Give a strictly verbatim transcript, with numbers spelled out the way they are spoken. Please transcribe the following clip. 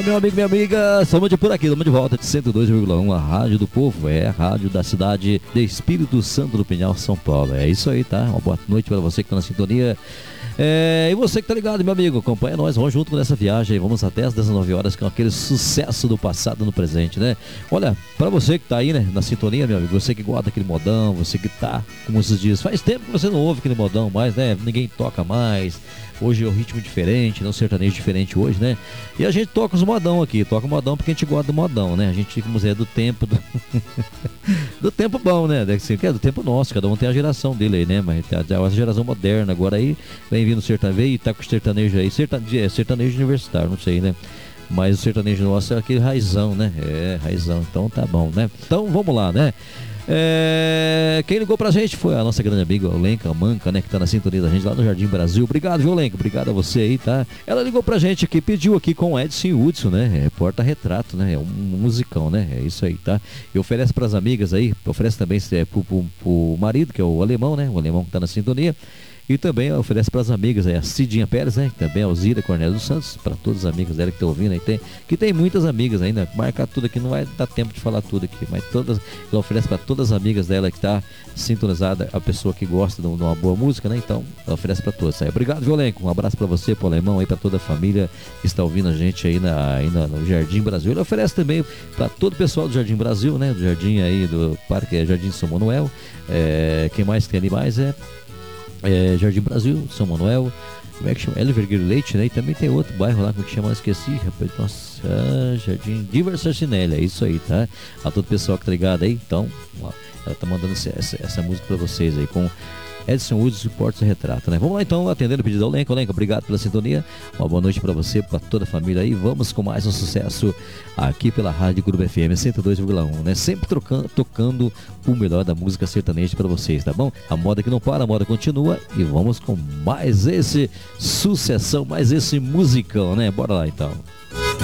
meu amigo, minha amiga, estamos de por aqui, estamos de volta de cento e dois vírgula um, a Rádio do Povo, é a rádio da cidade de Espírito Santo do Pinhal, São Paulo. É isso aí, tá? Uma boa noite para você que está na sintonia. É, e você que tá ligado, meu amigo, acompanha nós, vamos junto nessa viagem, vamos até as dezenove horas com aquele sucesso do passado no presente, né? Olha, pra você que tá aí, né, na sintonia, meu amigo, você que gosta daquele modão, você que tá, como esses dias, faz tempo que você não ouve aquele modão mais, né? Ninguém toca mais, hoje é um ritmo diferente, não sertanejo diferente hoje, né? E a gente toca os modão aqui, toca o modão porque a gente gosta do modão, né? A gente, como é do tempo do, do tempo bom, né? Que é do tempo nosso, cada um tem a geração dele aí, né? Mas a geração moderna agora aí, vem vindo sertanejo e tá com o sertanejo aí, sertanejo, é, sertanejo universitário, não sei, né? Mas o sertanejo nosso é aquele raizão, né? É, raizão, então tá bom, né? Então vamos lá, né? É, quem ligou pra gente foi a nossa grande amiga, a Lenca Manca, né? Que tá na sintonia da gente lá no Jardim Brasil. Obrigado, viu, Lenca? Obrigado a você aí, tá? Ela ligou pra gente aqui, pediu aqui com o Edson Hudson, né? É porta-retrato, né? É um musicão, né? É isso aí, tá? E oferece pras amigas aí, oferece também é, pro, pro, pro marido, que é o alemão, né? O alemão que tá na sintonia. E também oferece para as amigas aí, a Cidinha Pérez, né? Também a Alzira Cornélio dos Santos, para todas as amigas dela que estão ouvindo aí, tem, que tem muitas amigas ainda, marcar tudo aqui, não vai dar tempo de falar tudo aqui, mas todas, ela oferece para todas as amigas dela que está sintonizada, a pessoa que gosta de uma boa música, né? Então, ela oferece para todas aí. Obrigado, Violenco, um abraço para você, pro Alemão aí, para toda a família que está ouvindo a gente aí, na, aí na, no Jardim Brasil. Ele oferece também para todo o pessoal do Jardim Brasil, né? Do Jardim aí, do Parque Jardim São Manuel. É, quem mais tem ali mais é É, Jardim Brasil, São Manuel, como é que chama? Hélio Vergueiro Leite, né? E também tem outro bairro lá, como é que chama? Eu esqueci, rapaz. Nossa, ah, Jardim Diver Sarcinelli, é isso aí, tá? A todo o pessoal que tá ligado aí, então, ó, ela tá mandando essa, essa, essa música pra vocês aí, com Edson Hudson e Porta Retrato, né? Vamos lá então, atendendo o pedido ao Lenco. Lenco, obrigado pela sintonia, uma boa noite pra você, pra toda a família aí. Vamos com mais um sucesso aqui pela Rádio Grupo F M cento e dois vírgula um, né? Sempre trocando, tocando o melhor da música sertaneja pra vocês, tá bom? A moda que não para, a moda continua e vamos com mais esse sucessão, mais esse musicão, né? Bora lá então.